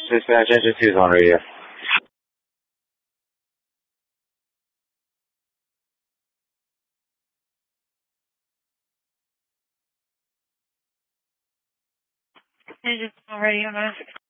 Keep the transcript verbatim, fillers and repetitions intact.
Dispatch, engine two is on radio. Engine two on radio, nine six.